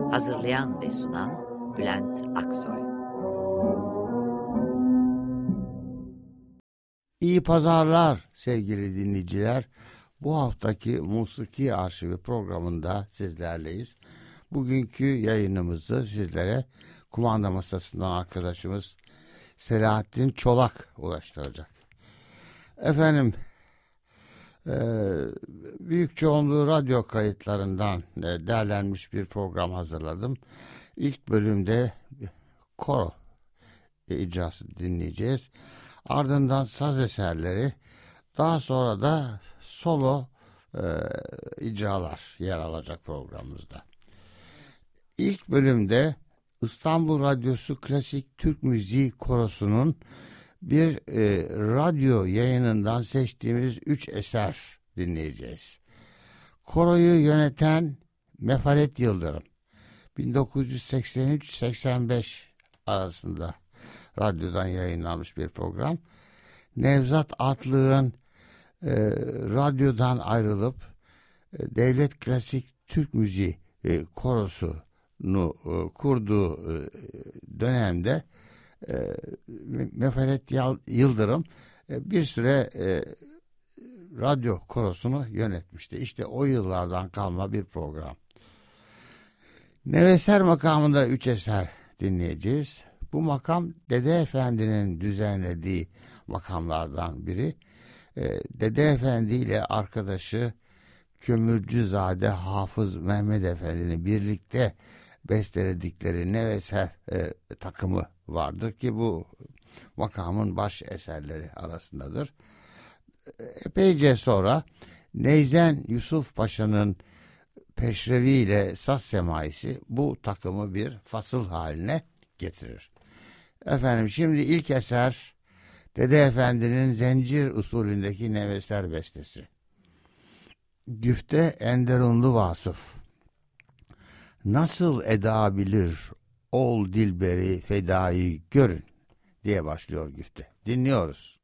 Hazırlayan ve sunan Bülent Aksoy. İyi pazarlar sevgili dinleyiciler. Bu haftaki Musiki Arşivi programında sizlerleyiz. Bugünkü yayınımızı sizlere kumanda masasından arkadaşımız Selahattin Çolak ulaştıracak. Efendim, büyük çoğunluğu radyo kayıtlarından derlenmiş bir program hazırladım. İlk bölümde koro icrası dinleyeceğiz. Ardından saz eserleri, daha sonra da solo icralar yer alacak programımızda. İlk bölümde İstanbul Radyosu Klasik Türk Müziği Korosu'nun bir radyo yayınından seçtiğimiz 3 eser dinleyeceğiz. Koroyu yöneten Mefaret Yıldırım, 1983-85 arasında radyodan yayınlanmış bir program. Nevzat Atlık'ın radyodan ayrılıp Devlet Klasik Türk Müziği Korosu'nu kurduğu dönemde Mefaret Yıldırım bir süre radyo korosunu yönetmişti. İşte o yıllardan kalma bir program. Neveser makamında 3 eser dinleyeceğiz. Bu makam Dede Efendi'nin düzenlediği makamlardan biri. Dede Efendi ile arkadaşı Kömürcüzade Hafız Mehmet Efendi'nin birlikte besteledikleri Neveser takımı vardır ki bu makamın baş eserleri arasındadır. Epeyce sonra Neyzen Yusuf Paşa'nın peşrevi ile saz semaisi bu takımı bir fasıl haline getirir. Efendim, şimdi ilk eser Dede Efendi'nin zencir usulündeki Neveser bestesi. Güfte Enderunlu Vasıf. Nasıl eda bilir ol dilberi fedayı görün diye başlıyor güfte. Dinliyoruz.